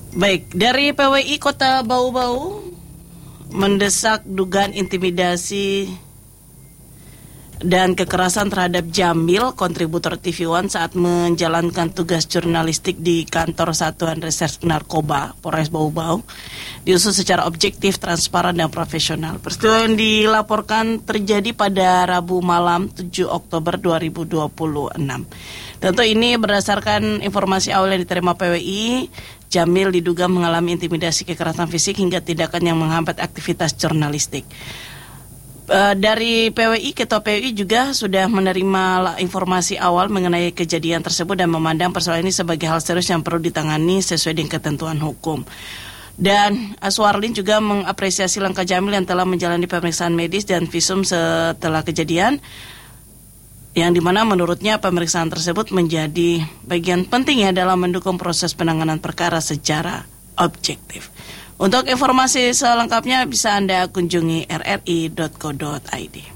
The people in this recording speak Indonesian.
Baik, dari PWI Kota Bau-Bau mendesak dugaan intimidasi dan kekerasan terhadap Jamil, kontributor TV One saat menjalankan tugas jurnalistik di kantor Satuan Reserse Narkoba Polres Bau-Bau diusut secara objektif, transparan, dan profesional. Peristiwa yang dilaporkan terjadi pada Rabu malam 7 Oktober 2026. Tentu ini berdasarkan informasi awal yang diterima PWI. Jamil diduga mengalami intimidasi, kekerasan fisik hingga tindakan yang menghambat aktivitas jurnalistik. Dari PWI, Ketua PWI juga sudah menerima informasi awal mengenai kejadian tersebut dan memandang persoalan ini sebagai hal serius yang perlu ditangani sesuai dengan ketentuan hukum. Dan Suarlin juga mengapresiasi langkah Jamil yang telah menjalani pemeriksaan medis dan visum setelah kejadian, yang dimana menurutnya pemeriksaan tersebut menjadi bagian penting ya dalam mendukung proses penanganan perkara secara objektif. Untuk informasi selengkapnya bisa Anda kunjungi rri.co.id.